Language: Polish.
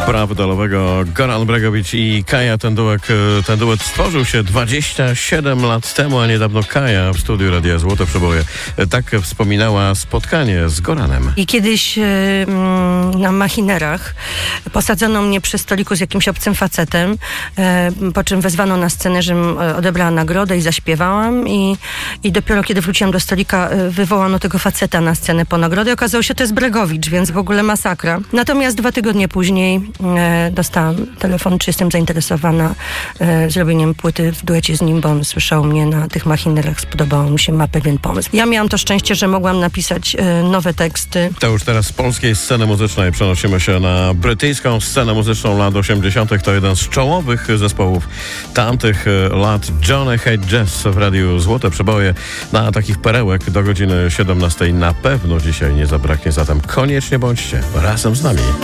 Prawdolowego Goran Bregović i Kaja. Ten duet stworzył się 27 lat temu, a niedawno Kaja w studiu Radia Złote Przeboje tak wspominała spotkanie z Goranem. I kiedyś na machinerach posadzono mnie przy stoliku z jakimś obcym facetem, po czym wezwano na scenę, żebym odebrała nagrodę i zaśpiewałam i dopiero kiedy wróciłam do stolika, wywołano tego faceta na scenę po nagrodę i okazało się, że to jest Bregowicz, więc w ogóle masakra. Natomiast 2 tygodnie później dostałam telefon, czy jestem zainteresowana zrobieniem płyty w duecie z nim, bo on słyszał mnie na tych machinerach, spodobało mu się, ma pewien pomysł. Ja miałam to szczęście, że mogłam napisać nowe teksty. To już teraz z polskiej sceny muzycznej przenosimy się na brytyjską scenę muzyczną lat 80. To jeden z czołowych zespołów tamtych lat. Johnny Hate Jazz w Radiu Złote Przeboje. Na takich perełek do godziny 17 na pewno dzisiaj nie zabraknie, zatem koniecznie bądźcie razem z nami.